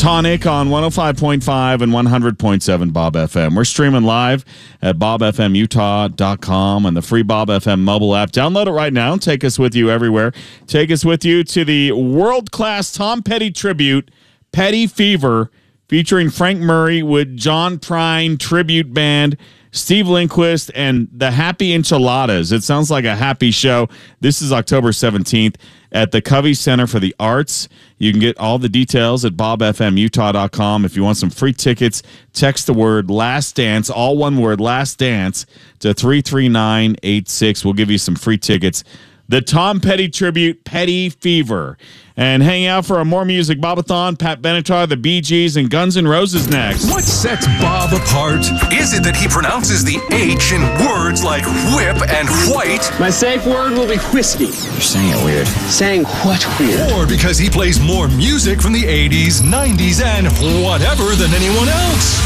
Tonic on 105.5 and 100.7 Bob FM. We're streaming live at bobfmutah.com and the free Bob FM mobile app. Download it right now and take us with you everywhere. Take us with you to the world-class Tom Petty tribute, Petty Fever, featuring Frank Murray with John Prine Tribute Band, Steve Lindquist, and the Happy Enchiladas. It sounds like a happy show. This is October 17th at the Covey Center for the Arts. You can get all the details at bobfmutah.com. If you want some free tickets, text the word Last Dance, all one word, Last Dance, to 33986. We'll give you some free tickets. The Tom Petty tribute, Petty Fever. And hang out for a more music Bobathon, Pat Benatar, the Bee Gees, and Guns N' Roses next. What sets Bob apart? Is it that he pronounces the H in words like whip and white? My safe word will be whiskey. You're saying it weird. Saying what weird? Or because he plays more music from the 80s, 90s, and whatever than anyone else?